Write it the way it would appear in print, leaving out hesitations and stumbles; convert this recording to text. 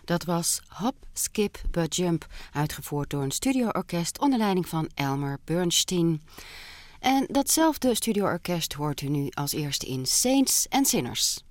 Dat was Hop, Skip, But Jump, uitgevoerd door een studioorkest onder leiding van Elmer Bernstein. En datzelfde studioorkest hoort u nu als eerste in Saints and Sinners.